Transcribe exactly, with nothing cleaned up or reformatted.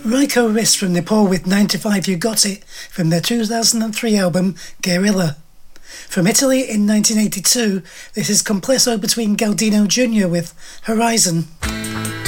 Ryko Riss from Nepal with nine to five You Got It from their two thousand three album Guerrilla. From Italy in nineteen eighty-two, this is Complesso between Galdino Junior with Horizon.